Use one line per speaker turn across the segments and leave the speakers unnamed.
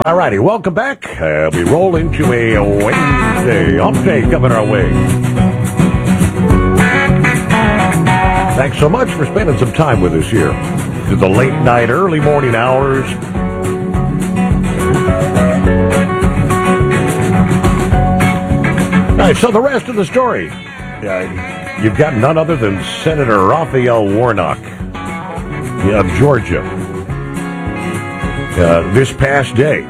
All righty, welcome back. We roll into a Wednesday hump day coming our way. Thanks so much for spending some time with us here through the late night, early morning hours. All right, so the rest of the story. You've got none other than Senator Raphael Warnock of Georgia. This past day,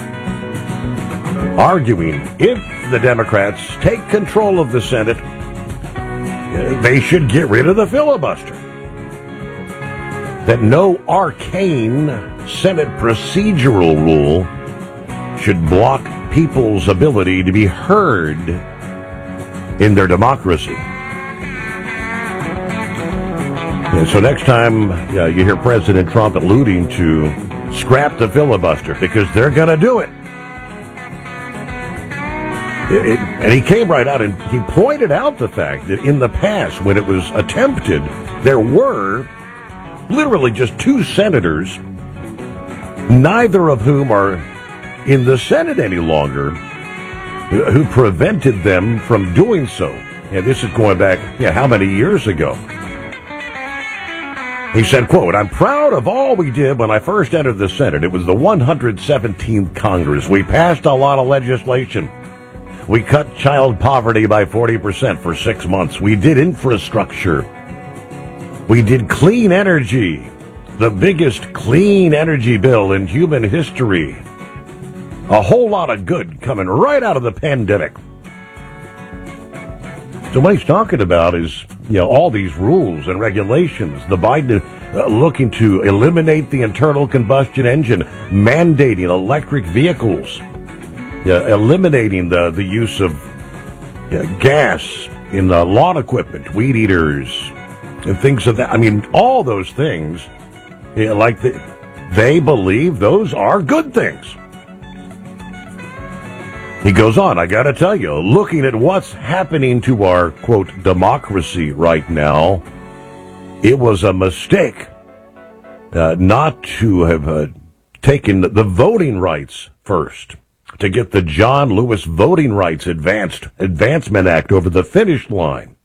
arguing if the Democrats take control of the Senate, they should get rid of the filibuster. That no arcane Senate procedural rule should block people's ability to be heard in their democracy. And so next time you hear President Trump alluding to scrap the filibuster because they're going to do it. And he came right out and he pointed out the fact that in the past, when it was attempted, there were literally just two senators, neither of whom are in the Senate any longer, who prevented them from doing so. And this is going back, how many years ago? He said, quote, "I'm proud of all we did when I first entered the Senate. It was the 117th Congress. We passed a lot of legislation. We cut child poverty by 40% for 6 months. We did infrastructure. We did clean energy, the biggest clean energy bill in human history. A whole lot of good coming right out of the pandemic." So what he's talking about is, all these rules and regulations. The Biden looking to eliminate the internal combustion engine, mandating electric vehicles, eliminating the use of gas in the lawn equipment, weed eaters, and things of that. I mean, all those things, they believe those are good things. He goes on, "I got to tell you, looking at what's happening to our, quote, democracy right now, it was a mistake not to have taken the voting rights first, to get the John Lewis Voting Rights Advancement Act over the finish line.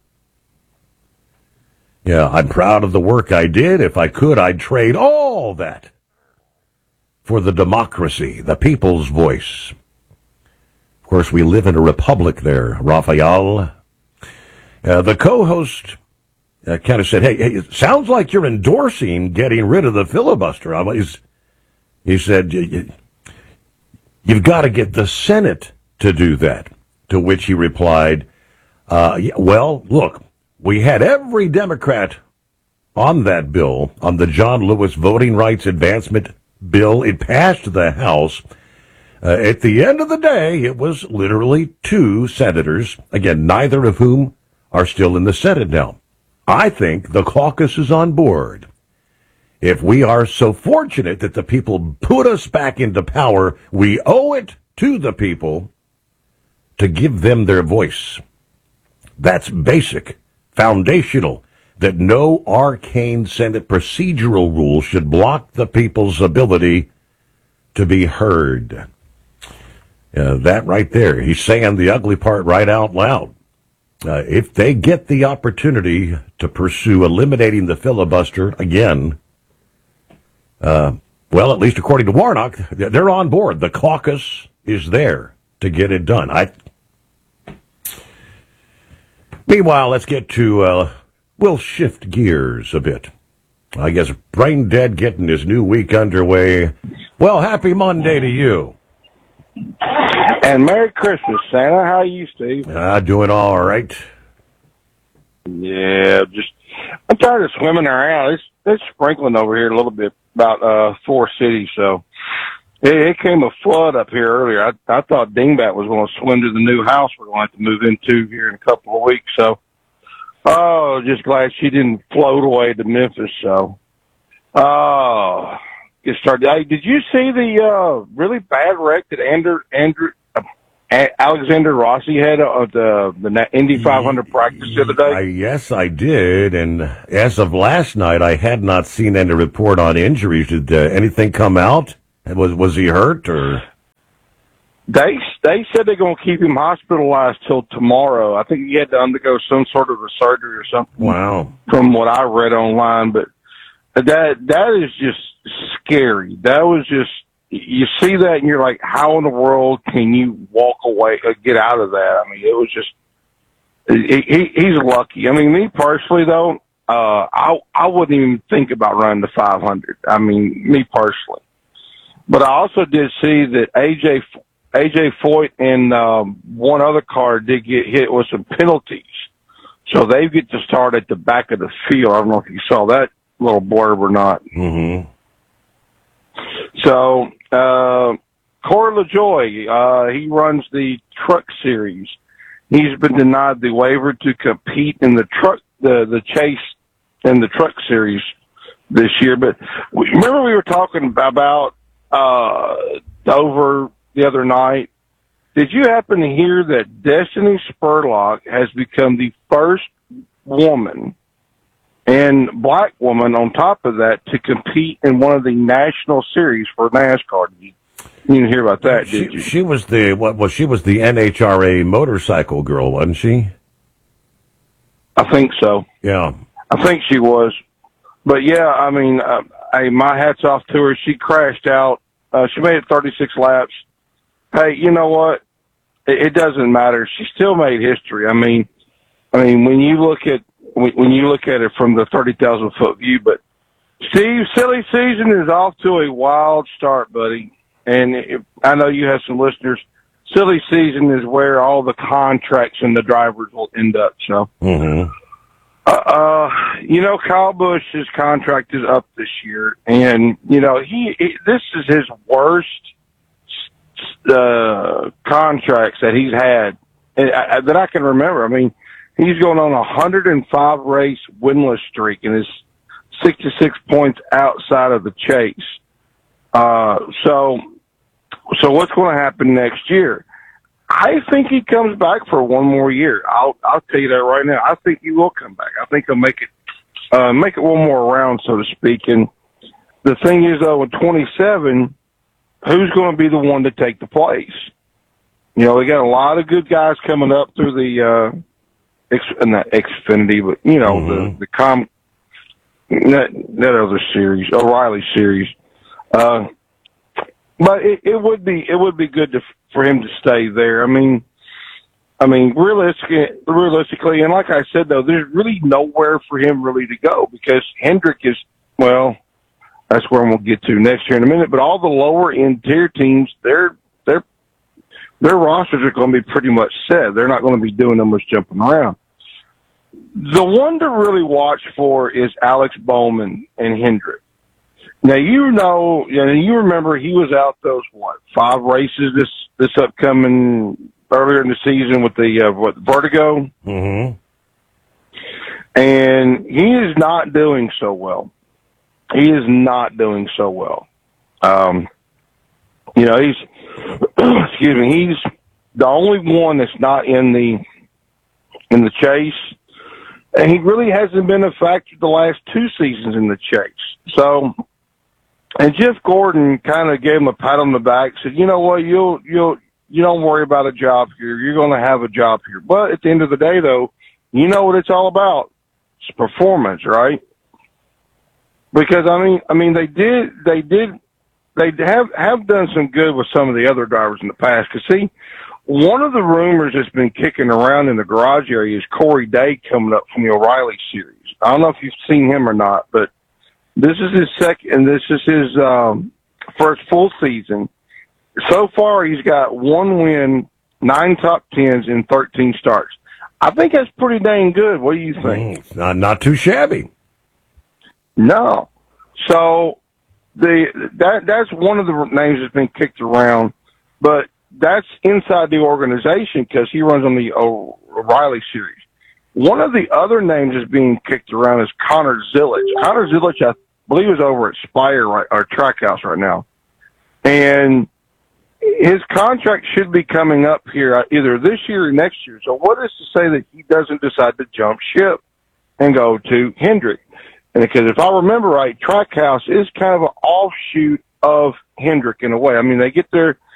I'm proud of the work I did. If I could, I'd trade all that for the democracy, the people's voice." Of course, we live in a republic there, Raphael. The co-host kind of said, hey, it sounds like you're endorsing getting rid of the filibuster. He said, you've got to get the Senate to do that. To which he replied, well, look, we had every Democrat on that bill, on the John Lewis Voting Rights Advancement Bill. It passed the House. At the end of the day, it was literally two senators, again, neither of whom are still in the Senate now. I think the caucus is on board. If we are so fortunate that the people put us back into power, we owe it to the people to give them their voice. That's basic, foundational, that no arcane Senate procedural rule should block the people's ability to be heard. That right there, he's saying the ugly part right out loud. If they get the opportunity to pursue eliminating the filibuster again, well, at least according to Warnock, they're on board. The caucus is there to get it done. Meanwhile, let's get to, we'll shift gears a bit. I guess Brain Dead getting his new week underway. Well, happy Monday to you.
And Merry Christmas, Santa. How are you, Steve?
Doing all right.
Yeah, I'm tired of swimming around. It's sprinkling over here a little bit, about 4 cities, so it came a flood up here earlier. I thought Dingbat was going to swim to the new house we're going to have to move into here in a couple of weeks, so just glad she didn't float away to Memphis, so get started. Hey, did you see the really bad wreck that Alexander Rossi had at the Indy 500 practice the other day?
Yes, I did. And as of last night, I had not seen any report on injuries. Did anything come out? Was he hurt or?
They said they're going to keep him hospitalized till tomorrow. I think he had to undergo some sort of a surgery or something.
Wow.
From what I read online, but that is just scary. That was just, you see that and you're like, how in the world can you walk away or get out of that? I mean, it was just, he's lucky. I mean, me personally though, I wouldn't even think about running the 500. I mean, me personally. But I also did see that AJ Foyt and one other car did get hit with some penalties. So they get to start at the back of the field. I don't know if you saw that little blurb or not.
Mm-hmm.
So, Corey LaJoie, he runs the truck series. He's been denied the waiver to compete in the chase in the truck series this year. But remember we were talking about Dover the other night. Did you happen to hear that Destiny Spurlock has become the first woman and black woman on top of that to compete in one of the national series for NASCAR? You didn't hear about that, did you?
She was the she was the NHRA motorcycle girl, wasn't she?
I think so.
Yeah.
I think she was. But yeah, I mean, my hat's off to her. She crashed out. She made it 36 laps. Hey, you know what? It doesn't matter. She still made history. I mean, when you look at it from the 30,000 foot view, but Steve, silly season is off to a wild start, buddy. And I know you have some listeners. Silly season is where all the contracts and the drivers will end up. So,
mm-hmm.
Kyle Busch's contract is up this year, and this is his worst contracts that he's had that I can remember. I mean, he's going on a 105 race winless streak and is 66 points outside of the chase. So what's going to happen next year? I think he comes back for one more year. I'll tell you that right now. I think he will come back. I think he'll make it one more round, so to speak. And the thing is, though, with 27, who's going to be the one to take the place? We got a lot of good guys coming up through the not Xfinity, but
mm-hmm.
that other series, O'Reilly series. But it would be good for him to stay there. I mean, realistically, and like I said though, there's really nowhere for him really to go because Hendrick is, well, that's where we'll get to next year in a minute. But all the lower end tier teams, their rosters are going to be pretty much set. They're not going to be doing that much jumping around. The one to really watch for is Alex Bowman and Hendrick. Now, you remember he was out those, 5 races this upcoming earlier in the season with the, Vertigo?
Mm-hmm.
And he is not doing so well. He is not doing so well. He's, excuse me, he's the only one that's not in the chase. And he really hasn't been a factor the last 2 seasons in the chase. So, and Jeff Gordon kind of gave him a pat on the back, said, you know what, you don't worry about a job here. You're going to have a job here. But at the end of the day, though, you know what it's all about. It's performance, right? Because, I mean, they have done some good with some of the other drivers in the past. Because, see, one of the rumors that's been kicking around in the garage area is Corey Day coming up from the O'Reilly series. I don't know if you've seen him or not, but this is his second, and this is his first full season. So far, he's got 1 win, 9 top 10s, and 13 starts. I think that's pretty dang good. What do you think?
Not too shabby.
No. So that's one of the names that's been kicked around, but that's inside the organization because he runs on the O'Reilly series. One of the other names that's being kicked around is Connor Zilic. Connor Zilic, I believe, is over at Spire or Trackhouse right now. And his contract should be coming up here either this year or next year. So what is to say that he doesn't decide to jump ship and go to Hendrick? And because if I remember right, Trackhouse is kind of an offshoot of Hendrick in a way. I mean, they get their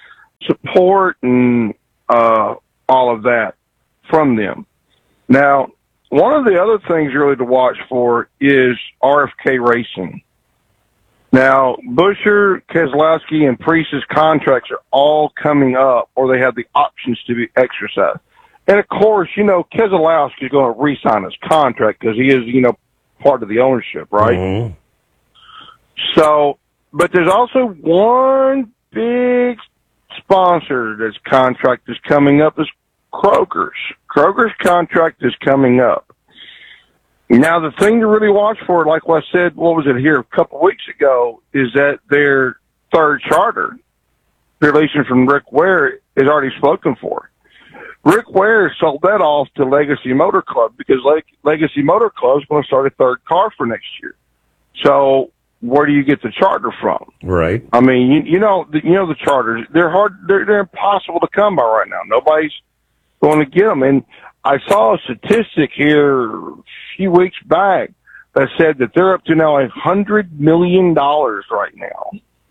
support and all of that from them. Now, one of the other things really to watch for is RFK Racing. Now, Buescher, Keselowski, and Priest's contracts are all coming up, or they have the options to be exercised. And, of course, Keselowski is going to re-sign his contract because he is, part of the ownership, right?
Mm-hmm.
So, but there's also one big sponsor that's contract is coming up is Kroger's. Kroger's contract is coming up. Now, the thing to really watch for, like what I said, what was it here a couple of weeks ago, is that their third charter, relation from Rick Ware, is already spoken for. Rick Ware sold that off to Legacy Motor Club because Legacy Motor Club is going to start a third car for next year. So, where do you get the charter from?
Right.
I mean, the charters, they're impossible to come by right now. Nobody's going to get them. And I saw a statistic here a few weeks back that said that they're up to now $100 million right now.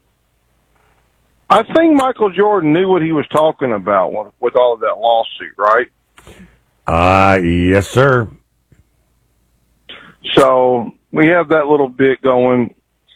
I think Michael Jordan knew what he was talking about with all of that lawsuit, right?
Yes, sir.
So we have that little bit going.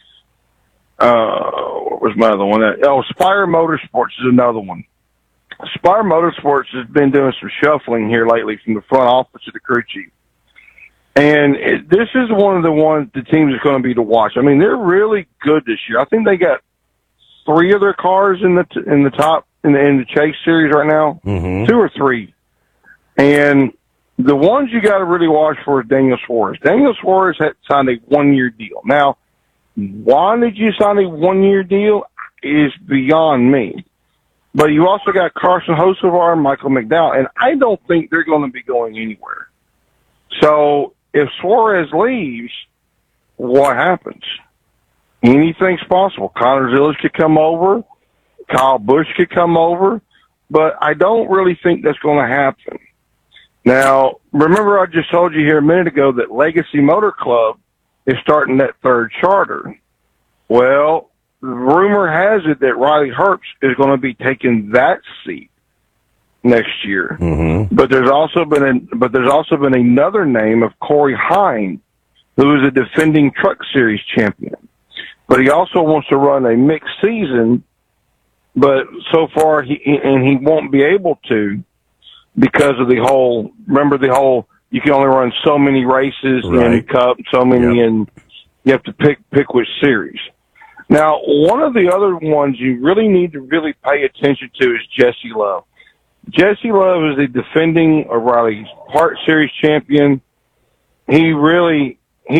What was my other one? Spire Motorsports is another one. Spire Motorsports has been doing some shuffling here lately from the front office to the crew chief. And this is one of the teams that's going to be to watch. I mean, they're really good this year. I think they got 3 of their cars in the top in the Chase series right now, 2 or 3. And the ones you got to really watch for is Daniel Suarez. Daniel Suarez had signed a 1-year deal. Now, why did you sign a 1-year deal is beyond me. But you also got Carson Hocevar and Michael McDowell, and I don't think they're going to be going anywhere. So if Suarez leaves, what happens? Anything's possible. Connor Zillage could come over. Kyle Busch could come over. But I don't really think that's going to happen. Now, remember I just told you here a minute ago that Legacy Motor Club is starting that third charter. Well, rumor has it that Riley Herbst is going to be taking that seat next year.
Mm-hmm.
But there's also been another name of Corey Hine, who is a defending Truck Series champion. But he also wants to run a mixed season, but so far he won't be able to because of the whole you can only run so many races in the Cup, so many and you have to pick which series. Now, one of the other ones you really need to really pay attention to is Jesse Love. Jesse Love is the defending O'Reilly Hart Series champion. He really,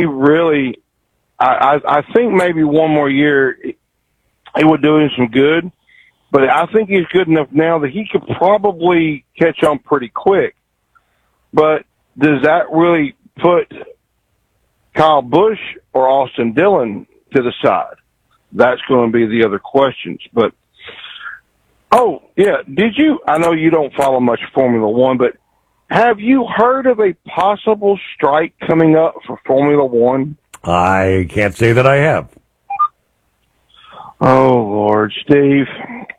I think maybe one more year he would do him some good, but I think he's good enough now that he could probably catch on pretty quick. But does that really put Kyle Busch or Austin Dillon to the side? That's going to be the other questions. But, oh, yeah, I know you don't follow much Formula One, but have you heard of a possible strike coming up for Formula One?
I can't say that I have.
Oh, Lord, Steve.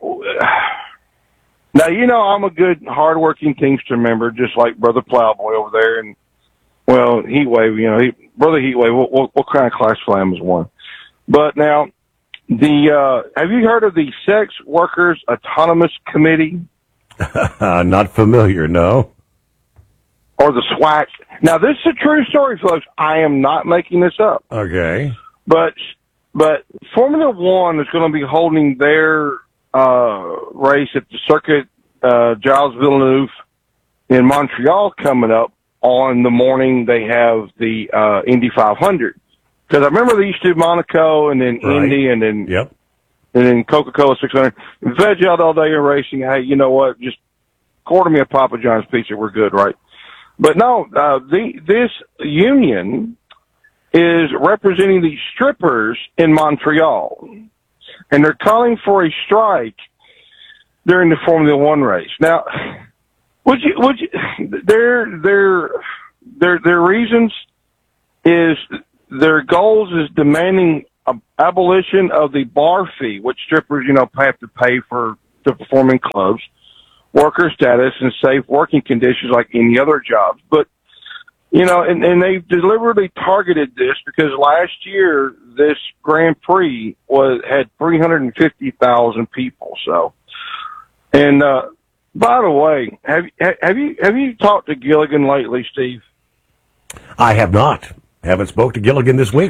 Now, I'm a good, hard-working Teamster member, just like Brother Plowboy over there. And, well, Heatwave, Brother Heatwave, what kind of classify him as one? But now, have you heard of the Sex Workers Autonomous Committee?
Not familiar, no.
Or the SWAC. Now, this is a true story, folks. I am not making this up.
Okay.
But Formula One is going to be holding their race at the Circuit Gilles Villeneuve in Montreal coming up on the morning they have the Indy 500. Because I remember they used to do Monaco and then Indy and then and then Coca-Cola 600. Veg out all day in racing. Hey, you know what? Just quarter me a Papa John's pizza. We're good, right? But no, this union is representing the strippers in Montreal, and they're calling for a strike during the Formula One race. Now, would you their reasons is their goals is demanding abolition of the bar fee, which strippers have to pay for to perform in clubs, worker status, and safe working conditions like any other jobs. But, you know, and they deliberately targeted this because last year this Grand Prix had 350,000 people. So, and by the way, have you talked to Gilligan lately, Steve?
I have not. Haven't spoke to Gilligan this week.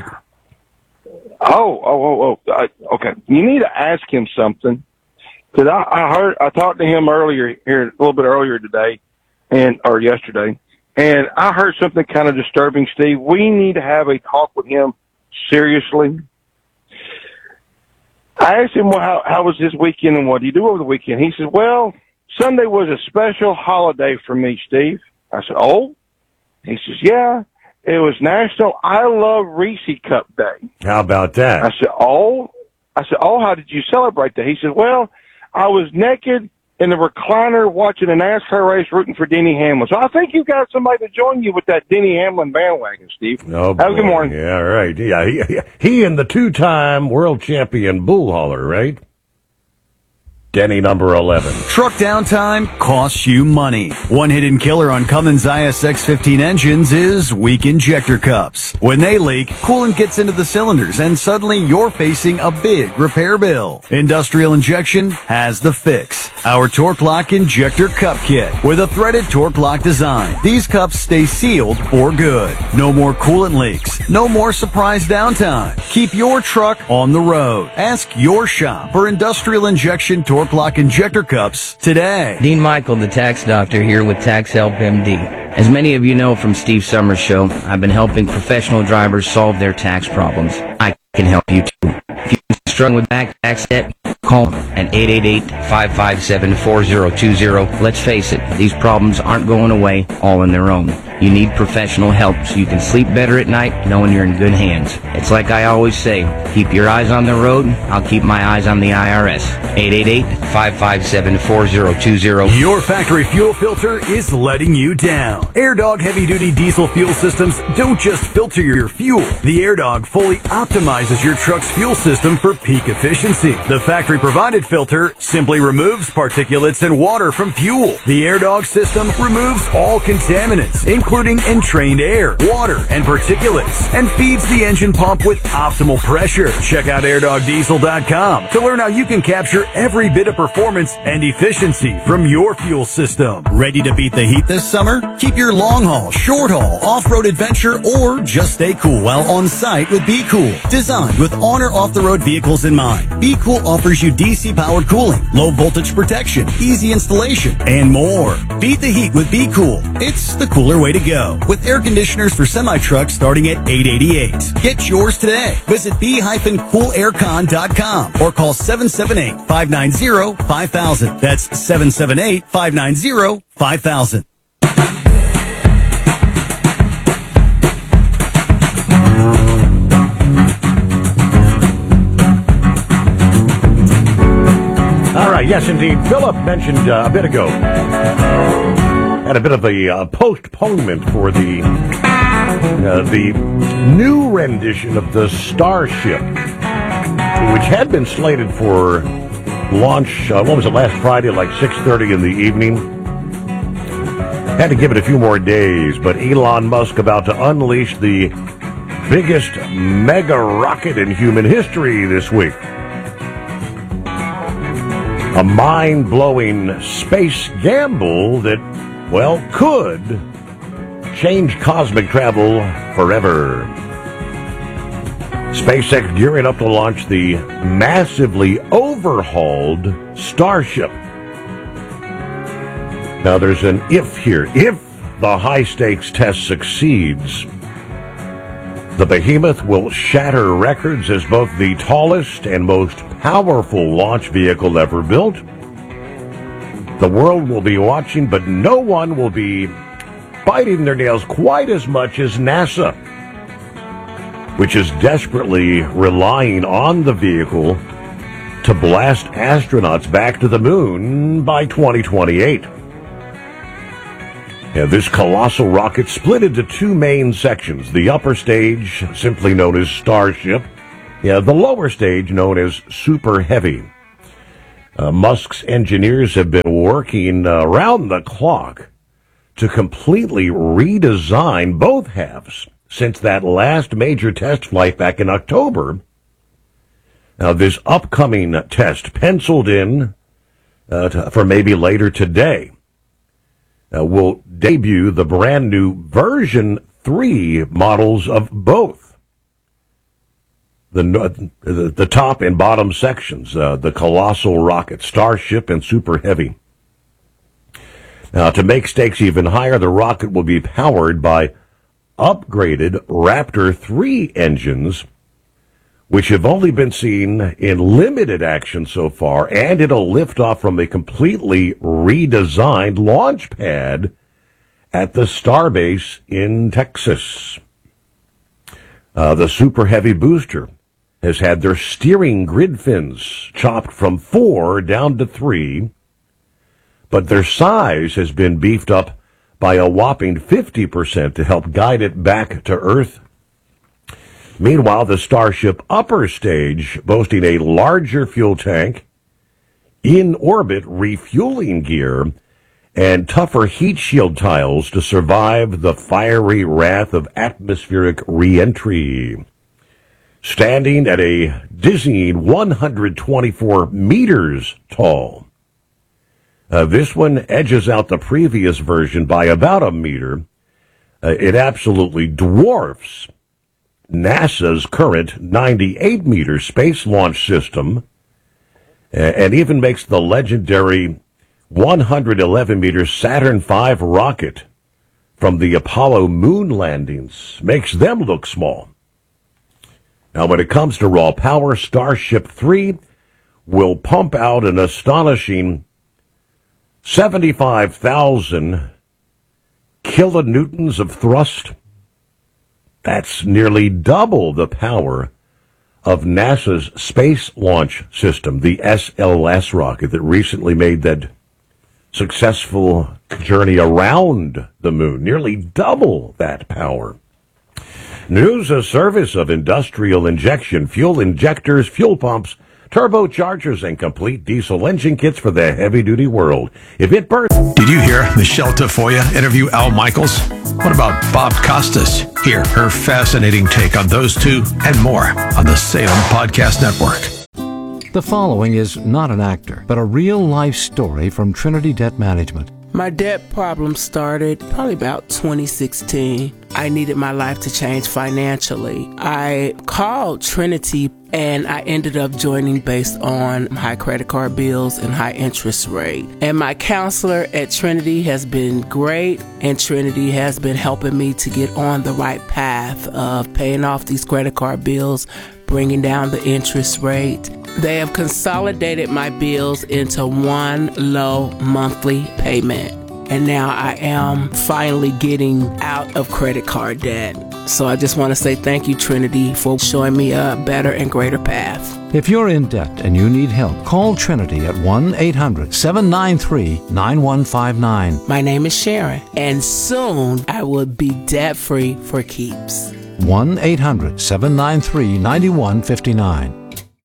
Okay. You need to ask him something. Because I talked to him earlier here, a little bit earlier today, or yesterday, and I heard something kind of disturbing, Steve. We need to have a talk with him seriously. I asked him, well, how was his weekend and what did you do over the weekend? He said, well, Sunday was a special holiday for me, Steve. I said, oh? He says, yeah. It was National I Love Reese Cup Day.
How about that?
I said, how did you celebrate that? He said, well, I was naked in the recliner watching a NASCAR race rooting for Denny Hamlin. So I think you've got somebody to join you with that Denny Hamlin bandwagon, Steve.
Oh,
have a good morning.
Yeah, right. Yeah, he and the two-time world champion bull hauler, right? Denny number 11.
Truck downtime costs you money. One hidden killer on Cummins ISX-15 engines is weak injector cups. When they leak, coolant gets into the cylinders and suddenly you're facing a big repair bill. Industrial Injection has the fix. Our Torque Lock Injector Cup Kit with a threaded Torque Lock design. These cups stay sealed for good. No more coolant leaks. No more surprise downtime. Keep your truck on the road. Ask your shop for Industrial Injection Torque Lock Injector Cups today.
Dean Michael, the tax doctor, here with Tax Help MD. As many of you know from Steve Summers' show, I've been helping professional drivers solve their tax problems. I can help you too. If you're struggling with back tax debt, call at 888-557-4020. Let's face it, these problems aren't going away all on their own. You need professional help so you can sleep better at night knowing you're in good hands. It's like I always say, keep your eyes on the road, I'll keep my eyes on the IRS. 888-557-4020.
Your factory fuel filter is letting you down. AirDog heavy-duty diesel fuel systems don't just filter your fuel. The AirDog fully optimizes your truck's fuel system for peak efficiency. The factory-provided filter simply removes particulates and water from fuel. The AirDog system removes all contaminants, including entrained air, water, and particulates, and feeds the engine pump with optimal pressure. Check out airdogdiesel.com to learn how you can capture every bit of performance and efficiency from your fuel system. Ready to beat the heat this summer? Keep your long haul, short haul, off-road adventure, or just stay cool while on site with Be Cool. Designed with on or off-the-road vehicles in mind, Be Cool offers you DC-powered cooling, low voltage protection, easy installation, and more. Beat the heat with Be Cool. It's the cooler way to go. With air conditioners for semi-trucks starting at $888. Get yours today. Visit b-coolaircon.com or call 778-590-5000. That's 778-590-5000.
All right, yes, indeed. Philip mentioned a bit ago, had a bit of a postponement for the new rendition of the Starship, which had been slated for launch, last Friday, like 6:30 in the evening. Had to give it a few more days, but Elon Musk about to unleash the biggest mega rocket in human history this week. A mind-blowing space gamble that, well, could change cosmic travel forever. SpaceX gearing up to launch the massively overhauled Starship. Now, there's an if here. If the high-stakes test succeeds, the behemoth will shatter records as both the tallest and most powerful launch vehicle ever built. The world will be watching, but no one will be biting their nails quite as much as NASA, which is desperately relying on the vehicle to blast astronauts back to the moon by 2028. This colossal rocket split into two main sections. The upper stage, simply known as Starship. The lower stage, known as Super Heavy. Musk's engineers have been working around the clock to completely redesign both halves since that last major test flight back in October. Now, this upcoming test, penciled in for maybe later today, will debut the brand new version 3 models of both the top and bottom sections, the colossal rocket Starship and Super Heavy. Now, to make stakes even higher, the rocket will be powered by upgraded Raptor 3 engines, which have only been seen in limited action so far, and it'll lift off from a completely redesigned launch pad at the Starbase in Texas. The Super Heavy booster has had their steering grid fins chopped from 4 down to 3, but their size has been beefed up by a whopping 50% to help guide it back to Earth. Meanwhile, the Starship upper stage, boasting a larger fuel tank, in-orbit refueling gear, and tougher heat shield tiles to survive the fiery wrath of atmospheric re-entry. Standing at a dizzying 124 meters tall. This one edges out the previous version by about a meter. It absolutely dwarfs NASA's current 98-meter space launch system, and even makes the legendary 111-meter Saturn V rocket from the Apollo moon landings, makes them look small. Now, when it comes to raw power, Starship 3 will pump out an astonishing 75,000 kilonewtons of thrust. That's nearly double the power of NASA's Space Launch System, the SLS rocket that recently made that successful journey around the moon. Nearly double that power. News a service of industrial injection, fuel injectors, fuel pumps, turbochargers, and complete diesel engine kits for the heavy-duty world. If it burns...
Did you hear Michelle Tafoya interview Al Michaels? What about Bob Costas? Hear her fascinating take on those two and more on the Salem Podcast Network.
The following is not an actor, but a real-life story from Trinity Debt Management.
My debt problem started probably about 2016. I needed my life to change financially. I called Trinity and I ended up joining based on high credit card bills and high interest rate. And my counselor at Trinity has been great, and Trinity has been helping me to get on the right path of paying off these credit card bills, bringing down the interest rate. They have consolidated my bills into one low monthly payment. And now I am finally getting out of credit card debt. So I just want to say thank you, Trinity, for showing me a better and greater path.
If you're in debt and you need help, call Trinity at 1-800-793-9159.
My name is Sharon, and soon I will be debt-free for keeps.
1-800-793-9159.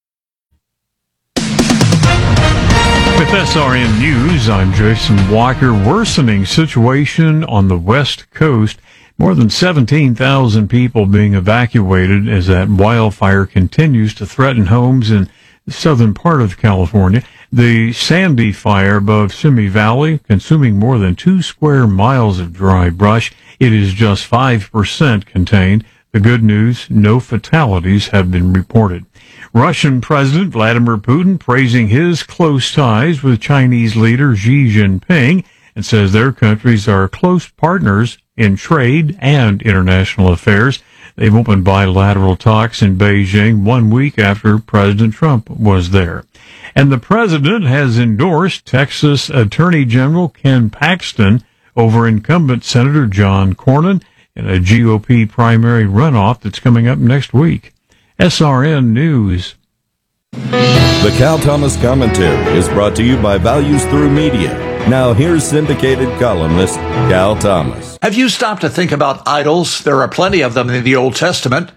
With SRN News, I'm Jason Walker. Worsening situation on the West Coast. More than 17,000 people being evacuated as that wildfire continues to threaten homes in the southern part of California. The Sandy fire above Simi Valley, consuming more than 2 square miles of dry brush. It is just 5% contained. The good news, no fatalities have been reported. Russian President Vladimir Putin praising his close ties with Chinese leader Xi Jinping and says their countries are close partners in trade and international affairs. They've opened bilateral talks in Beijing 1 week after President Trump was there. And the president has endorsed Texas Attorney General Ken Paxton over incumbent Senator John Cornyn in a GOP primary runoff that's coming up next week. SRN News.
The Cal Thomas Commentary is brought to you by Values Through Media. Now here's syndicated columnist Cal Thomas.
Have you stopped to think about idols? There are plenty of them in the Old Testament.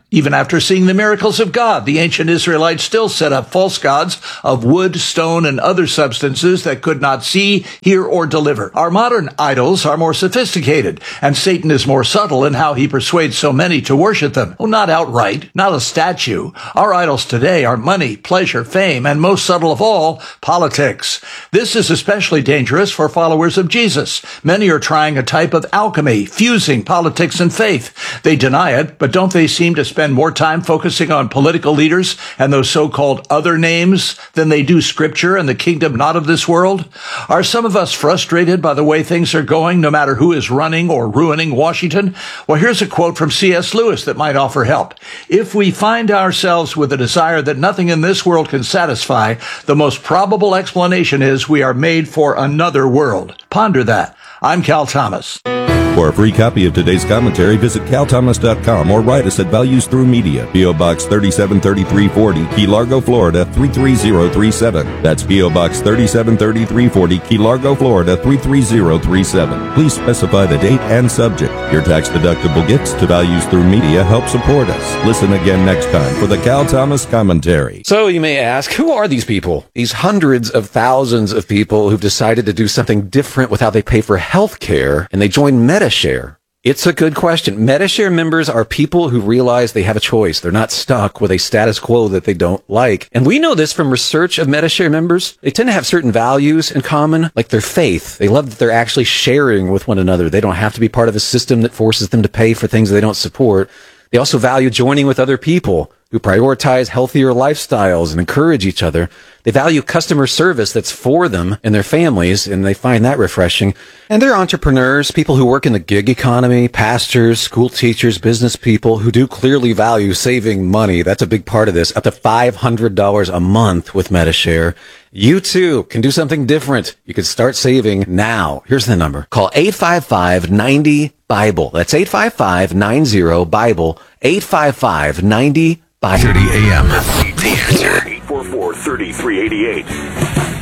Even after seeing the miracles of God, the ancient Israelites still set up false gods of wood, stone, and other substances that could not see, hear, or deliver. Our modern idols are more sophisticated, and Satan is more subtle in how he persuades so many to worship them. Oh, not outright, not a statue. Our idols today are money, pleasure, fame, and most subtle of all, politics. This is especially dangerous for followers of Jesus. Many are trying a type of alchemy, fusing politics and faith. They deny it, but don't they seem to spend more time focusing on political leaders and those so-called other names than they do Scripture and the kingdom not of this world? Are some of us frustrated by the way things are going, no matter who is running or ruining Washington? Well, here's a quote from C.S. Lewis that might offer help. If we find ourselves with a desire that nothing in this world can satisfy, the most probable explanation is we are made for another world. Ponder that. I'm Cal Thomas.
For a free copy of today's commentary, visit calthomas.com or write us at Values Through Media, P.O. Box 373340, Key Largo, Florida 33037. That's P.O. Box 373340, Key Largo, Florida 33037. Please specify the date and subject. Your tax-deductible gifts to Values Through Media help support us. Listen again next time for the Cal Thomas Commentary.
So you may ask, who are these people? These hundreds of thousands of people who've decided to do something different with how they pay for health care, and they join MetaShare. It's a good question. MetaShare members are people who realize they have a choice. They're not stuck with a status quo that they don't like. And we know this from research of MetaShare members. They tend to have certain values in common, like their faith. They love that they're actually sharing with one another. They don't have to be part of a system that forces them to pay for things they don't support. They also value joining with other people who prioritize healthier lifestyles and encourage each other. They value customer service that's for them and their families, and they find that refreshing. And they're entrepreneurs, people who work in the gig economy, pastors, school teachers, business people who do clearly value saving money. That's a big part of this, up to $500 a month with MetaShare. You too can do something different. You can start saving now. Here's the number. Call 855-90-BIBLE. That's 855-90-BIBLE. 855-90-BIBLE.
30 a.m.
The Answer. 844-3388.